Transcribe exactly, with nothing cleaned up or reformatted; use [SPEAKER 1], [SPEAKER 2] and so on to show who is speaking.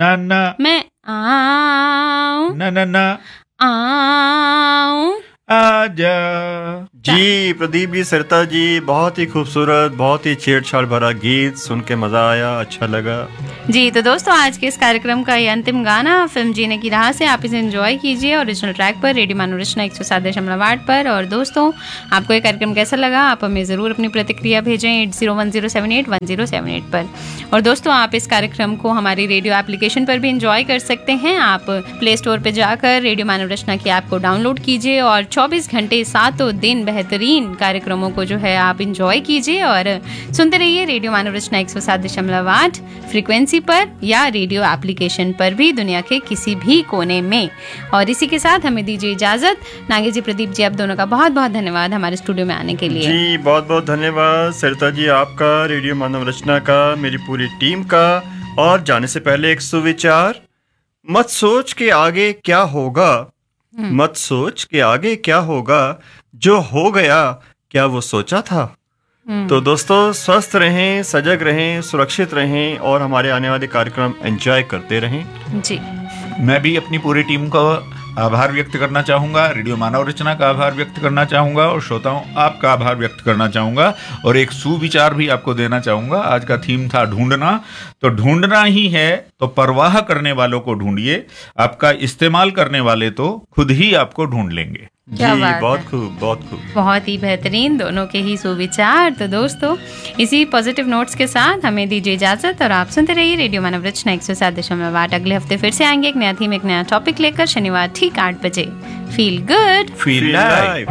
[SPEAKER 1] ना ना
[SPEAKER 2] मैं आऊं
[SPEAKER 1] ना ना ना
[SPEAKER 2] आऊं
[SPEAKER 1] आजा।
[SPEAKER 3] जी प्रदीप जी, सरिता जी, बहुत ही खूबसूरत, बहुत ही छेड़छाड़ भरा गीत सुन के मजा आया, अच्छा लगा।
[SPEAKER 2] जी तो दोस्तों, आज के इस कार्यक्रम का ये अंतिम गाना फिल्म जीने की राह से आप इसे एंजॉय कीजिए ओरिजिनल ट्रैक पर रेडियो मनोरचना एक सौ सात दशमलव आठ पर। और दोस्तों, आपको ये कार्यक्रम कैसा लगा, आप हमें ज़रूर अपनी प्रतिक्रिया भेजें eight zero one zero seven eight one zero seven eight पर। और दोस्तों, आप इस कार्यक्रम को हमारी रेडियो एप्लीकेशन पर भी इंजॉय कर सकते हैं। आप प्ले स्टोर पर जाकर रेडियो मनोरचना की ऐप को डाउनलोड कीजिए और चौबीस घंटे सातों दिन बेहतरीन कार्यक्रमों को जो है आप इंजॉय कीजिए और सुनते रहिए रेडियो मनोरचना एक सौ सात दशमलव आठ फ्रीक्वेंसी पर या रेडियो एप्लीकेशन पर भी दुनिया के किसी भी कोने में। और इसी के साथ हमें दीजिए इजाजत। नागेश जी, प्रदीप जी, आप दोनों का बहुत बहुत धन्यवाद हमारे स्टूडियो में आने के लिए।
[SPEAKER 3] जी बहुत बहुत धन्यवाद सरिता जी, आपका, रेडियो मनोरचना का, मेरी पूरी टीम का। और जाने से पहले एक सुविचार, मत सोच के आगे क्या होगा, मत सोच के आगे क्या होगा, जो हो गया क्या वो सोचा था। तो दोस्तों, स्वस्थ रहें, सजग रहें, सुरक्षित रहें और हमारे आने वाले कार्यक्रम एंजॉय करते रहें।
[SPEAKER 2] जी,
[SPEAKER 1] मैं भी अपनी पूरी टीम का आभार व्यक्त करना चाहूँगा, रेडियो मानव रचना का आभार व्यक्त करना चाहूँगा और श्रोताओं आपका आभार व्यक्त करना चाहूँगा। और एक सुविचार भी आपको देना चाहूँगा। आज का थीम था ढूंढना, तो ढूंढना ही है तो परवाह करने वालों को ढूंढिए, आपका इस्तेमाल करने वाले तो खुद ही आपको ढूंढ लेंगे।
[SPEAKER 3] जी बहुत खूब, बहुत खूब,
[SPEAKER 2] बहुत ही बेहतरीन दोनों के ही सुविचार। तो दोस्तों, इसी पॉजिटिव नोट्स के साथ हमें दीजिए इजाजत और आप सुनते रहिए रेडियो मानव रचना एक सौ सात दशमलव आठ। अगले हफ्ते फिर से आएंगे एक नया थीम, एक नया टॉपिक लेकर, शनिवार ठीक आठ बजे। Feel good,
[SPEAKER 1] feel live.